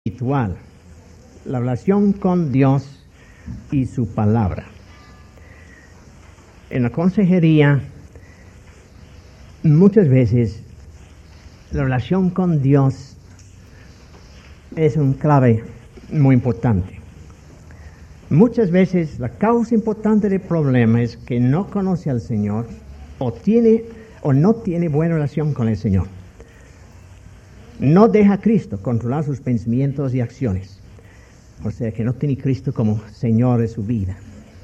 espiritual, la relación con Dios y su palabra. En la consejería, muchas veces la relación con Dios es un clave muy importante. Muchas veces la causa importante del problema es que no conoce al Señor o no tiene buena relación con el Señor. No deja a Cristo controlar sus pensamientos y acciones. O sea, que no tiene a Cristo como Señor de su vida.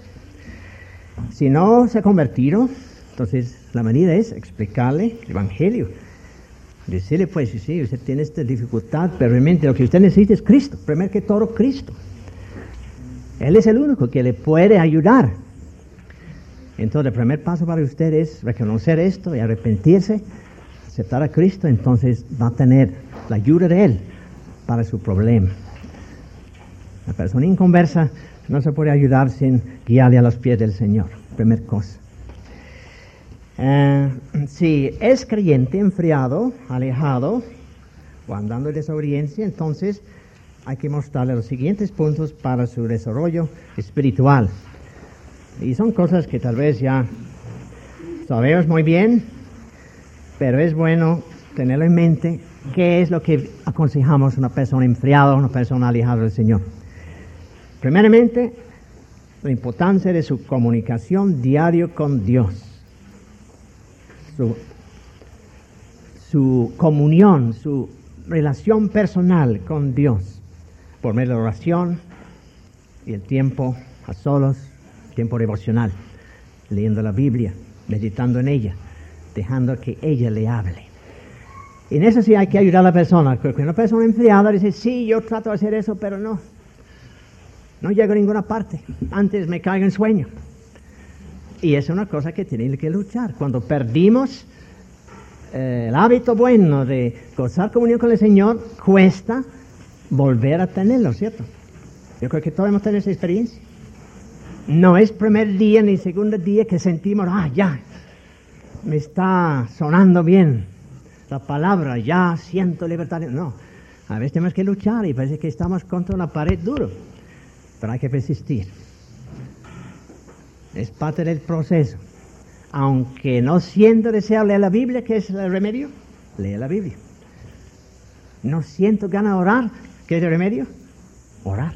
Si no se ha convertido, entonces la manera es explicarle el Evangelio. Decirle, pues, sí, usted tiene esta dificultad, pero realmente lo que usted necesita es Cristo. Primero que todo, Cristo. Él es el único que le puede ayudar. Entonces, el primer paso para usted es reconocer esto y arrepentirse, aceptar a Cristo, entonces va a tener la ayuda de Él para su problema. La persona inconversa no se puede ayudar sin guiarle a los pies del Señor, primera cosa. Si es creyente, enfriado, alejado o andando en desobediencia, entonces hay que mostrarle los siguientes puntos para su desarrollo espiritual. Y son cosas que tal vez ya sabemos muy bien, pero es bueno tenerlo en mente. ¿Qué es lo que aconsejamos a una persona enfriada, una persona alejada del Señor? Primeramente, la importancia de su comunicación diaria con Dios. Su comunión, su relación personal con Dios, por medio de la oración y el tiempo a solos, tiempo devocional, leyendo la Biblia, meditando en ella, dejando que ella le hable. Y en eso sí hay que ayudar a la persona, porque una persona enfriada dice, sí, yo trato de hacer eso, pero no llego a ninguna parte, antes me caigo en sueño. Y es una cosa que tiene que luchar. Cuando perdimos el hábito bueno de gozar comunión con el Señor, cuesta volver a tenerlo, ¿cierto? Yo creo que todos hemos tenido esa experiencia. No es primer día ni segundo día que sentimos, ya, me está sonando bien la palabra, ya siento libertad. No, a veces tenemos que luchar y parece que estamos contra una pared dura, pero hay que persistir. Es parte del proceso. Aunque no siento deseo leer la Biblia, ¿qué es el remedio? Lee la Biblia. No siento ganas de orar, ¿qué es el remedio? Orar.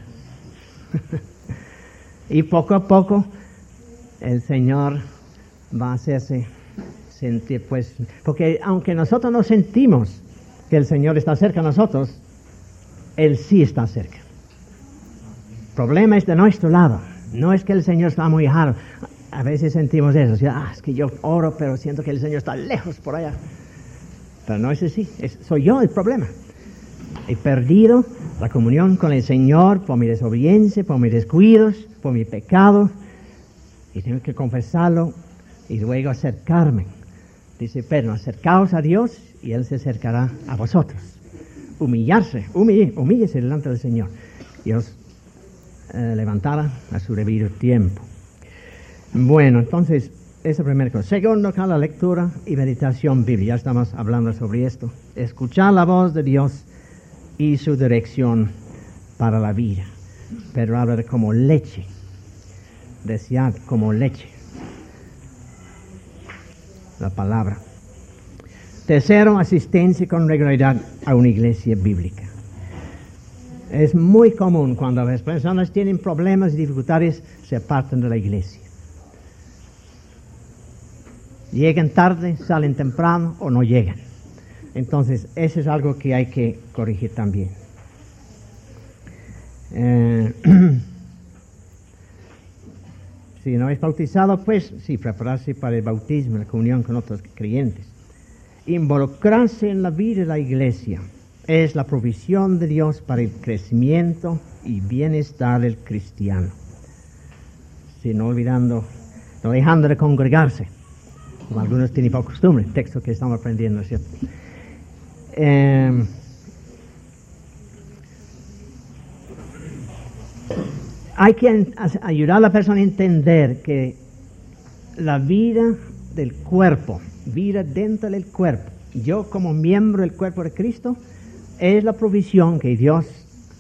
Y poco a poco el Señor va a hacerse sentir, pues, porque aunque nosotros no sentimos que el Señor está cerca de nosotros, Él sí está cerca. El problema es de nuestro lado, no es que el Señor está muy lejano. A veces sentimos eso, es que yo oro, pero siento que el Señor está lejos por allá. Pero no es así, soy yo el problema. He perdido la comunión con el Señor por mi desobediencia, por mis descuidos, por mi pecado, y tengo que confesarlo y luego acercarme. Dice Pedro, acercaos a Dios y Él se acercará a vosotros. Humíllese delante del Señor y os levantará a su debido tiempo. Bueno, entonces, esa es la primera cosa. Segundo, acá la lectura y meditación bíblica. Ya estamos hablando sobre esto. Escuchar la voz de Dios y su dirección para la vida. Pedro habla de como leche. Desear como leche. La palabra. Tercero, asistencia con regularidad a una iglesia bíblica. Es muy común cuando las personas tienen problemas y dificultades, se apartan de la iglesia. Llegan tarde, salen temprano o no llegan. Entonces, eso es algo que hay que corregir también. Si no es bautizado, pues sí, prepararse para el bautismo, la comunión con otros creyentes. Involucrarse en la vida de la iglesia es la provisión de Dios para el crecimiento y bienestar del cristiano. Si no dejando de congregarse, como algunos tienen por costumbre, texto que estamos aprendiendo, ¿cierto? Hay que ayudar a la persona a entender que la vida del cuerpo, vida dentro del cuerpo, yo como miembro del cuerpo de Cristo, es la provisión que Dios